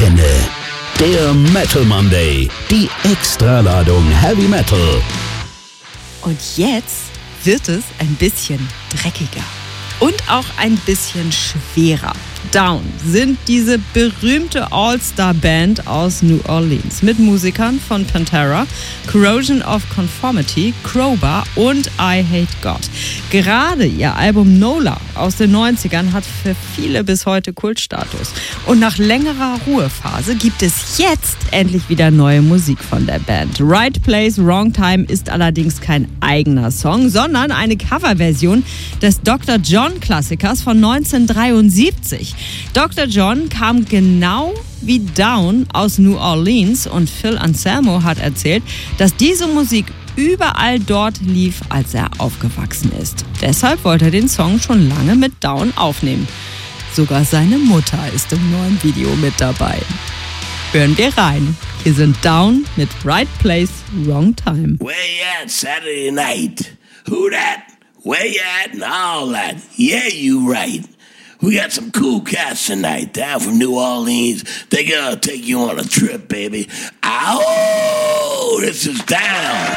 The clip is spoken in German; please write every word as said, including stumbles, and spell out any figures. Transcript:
Antenne. Der Metal Monday. Die Extraladung Heavy Metal. Und jetzt wird es ein bisschen dreckiger. Und auch ein bisschen schwerer. Down sind diese berühmte All-Star-Band aus New Orleans mit Musikern von Pantera, Corrosion of Conformity, Crowbar und I Hate God. Gerade ihr Album Nola aus den neunzigern hat für viele bis heute Kultstatus. Und nach längerer Ruhephase gibt es jetzt endlich wieder neue Musik von der Band. Right Place, Wrong Time ist allerdings kein eigener Song, sondern eine Coverversion des Doktor John-Klassikers von neunzehnhundertdreiundsiebzig. Doktor John kam genau wie Down aus New Orleans und Phil Anselmo hat erzählt, dass diese Musik überall dort lief, als er aufgewachsen ist. Deshalb wollte er den Song schon lange mit Down aufnehmen. Sogar seine Mutter ist im neuen Video mit dabei. Hören wir rein. Hier sind Down mit Right Place, Wrong Time. Where you at Saturday night? Who that? Where you at and all that? Yeah, you right. We got some cool cats tonight down from New Orleans. They're gonna take you on a trip, baby. Ow! This is Down.